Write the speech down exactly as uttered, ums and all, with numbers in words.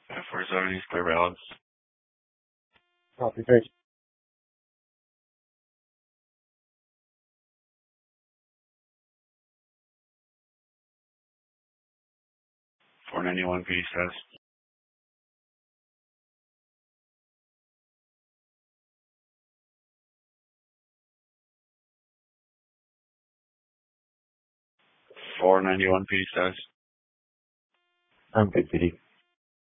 four seventy, clear balance. Copy, thanks. four ninety-one, P D status. four ninety-one, P D status. I'm good, P D.